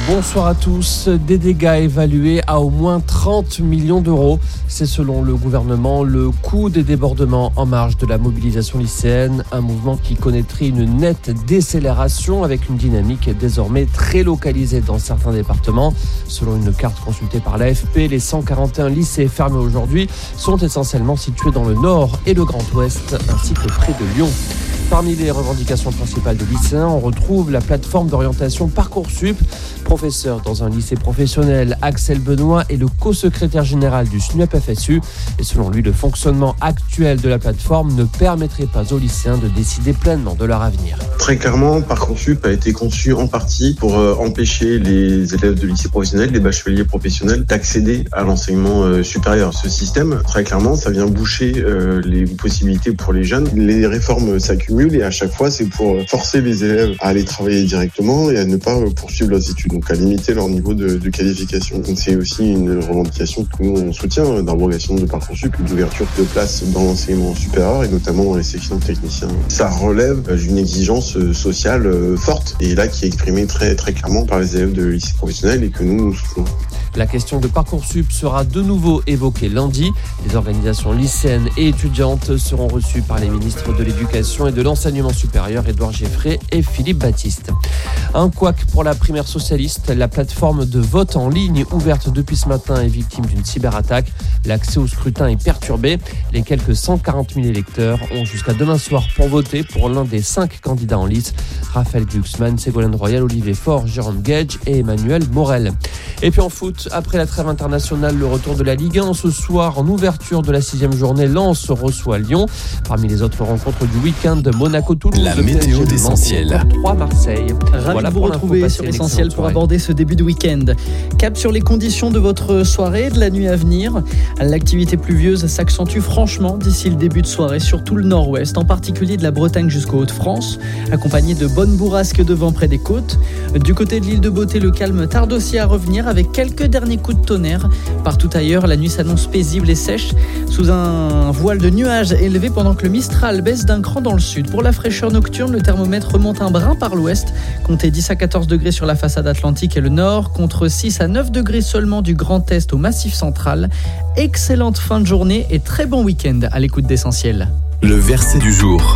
Bonsoir à tous. Des dégâts évalués à au moins 30 millions d'euros. C'est selon le gouvernement le coût des débordements en marge de la mobilisation lycéenne. Un mouvement qui connaîtrait une nette décélération avec une dynamique désormais très localisée dans certains départements. Selon une carte consultée par l'AFP, les 141 lycées fermés aujourd'hui sont essentiellement situés dans le nord et le Grand Ouest, ainsi que près de Lyon. Parmi les revendications principales des lycéens, on retrouve la plateforme d'orientation Parcoursup. Professeur dans un lycée professionnel, Axel Benoît est le co-secrétaire général du SNUEP-FSU. Et selon lui, le fonctionnement actuel de la plateforme ne permettrait pas aux lycéens de décider pleinement de leur avenir. Très clairement, Parcoursup a été conçu en partie pour empêcher les élèves de lycée professionnel, les bacheliers professionnels, d'accéder à l'enseignement supérieur. Ce système, très clairement, ça vient boucher les possibilités pour les jeunes. Les réformes s'accumulent et à chaque fois, c'est pour forcer les élèves à aller travailler directement et à ne pas poursuivre leurs études, donc à limiter leur niveau de qualification. Donc c'est aussi une revendication que nous on soutient, d'abrogation de Parcoursup, d'ouverture de places dans l'enseignement supérieur et notamment dans les sections techniciens. Ça relève d'une exigence sociale forte et là qui est exprimée très très clairement par les élèves de lycée professionnel et que nous soutenons. La question de Parcoursup sera de nouveau évoquée lundi. Les organisations lycéennes et étudiantes seront reçues par les ministres de l'Éducation et de l'Enseignement supérieur, Édouard Geffray et Philippe Baptiste. Un couac pour la primaire socialiste. La plateforme de vote en ligne ouverte depuis ce matin est victime d'une cyberattaque. L'accès au scrutin est perturbé. Les quelques 140 000 électeurs ont jusqu'à demain soir pour voter pour l'un des 5 candidats en lice. Raphaël Glucksmann, Ségolène Royal, Olivier Faure, Jérôme Gage et Emmanuel Morel. Et puis en foot, après la trêve internationale, le retour de la Ligue 1 ce soir en ouverture de la 6e journée. Lens reçoit Lyon. Parmi les autres rencontres du week-end, Monaco-Toulouse, la météo d'Essentiel. 3 Marseille. Ravi de vous retrouver sur Essentiel pour aborder ce début de week-end. Cap sur les conditions de votre soirée, de la nuit à venir. L'activité pluvieuse s'accentue franchement d'ici le début de soirée sur tout le nord-ouest, en particulier de la Bretagne jusqu'aux Hauts-de-France, accompagné de bonnes bourrasques de vent près des côtes. Du côté de l'île de Beauté, le calme tarde aussi à revenir avec quelques derniers coups de tonnerre. Partout ailleurs, la nuit s'annonce paisible et sèche sous un voile de nuages élevé pendant que le Mistral baisse d'un cran dans le sud. Pour la fraîcheur nocturne, le thermomètre remonte un brin par l'ouest, comptez 10 à 14 degrés sur la façade atlantique et le nord, contre 6 à 9 degrés seulement du Grand Est au Massif central. Excellente fin de journée et très bon week-end à l'écoute d'Essentiel. Le verset du jour.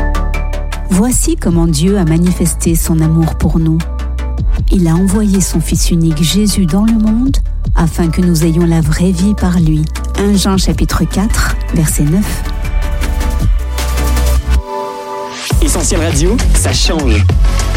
Voici comment Dieu a manifesté son amour pour nous. Il a envoyé son Fils unique Jésus dans le monde afin que nous ayons la vraie vie par lui. 1 Jean chapitre 4, verset 9. Essentiel Radio, ça change.